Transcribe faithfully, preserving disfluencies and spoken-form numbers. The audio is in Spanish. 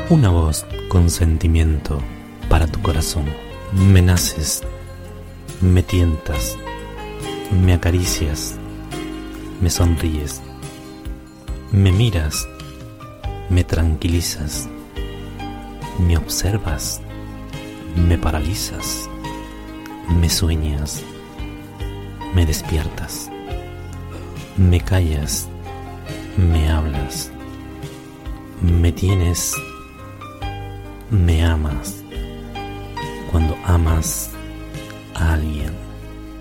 Una voz con sentimiento para tu corazón. Me naces, me tientas, me acaricias, me sonríes, me miras, me tranquilizas, me observas, me paralizas, me sueñas, me despiertas, me callas, me hablas, me tienes, me amas. Cuando amas a alguien.